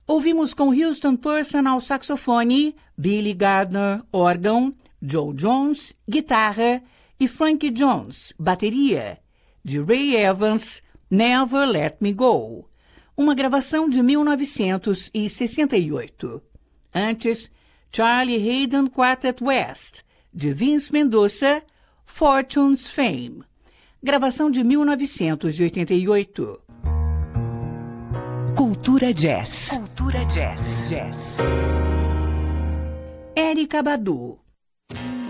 Ouvimos com Houston Person ao saxofone, Billy Gardner, órgão, Joe Jones, guitarra e Frankie Jones, bateria, de Ray Evans, Never Let Me Go, uma gravação de 1968. Antes, Charlie Haden Quartet West, de Vince Mendoza, Fortune's Fame, gravação de 1988. Cultura Jazz. Cultura Jazz. Erykah Badu.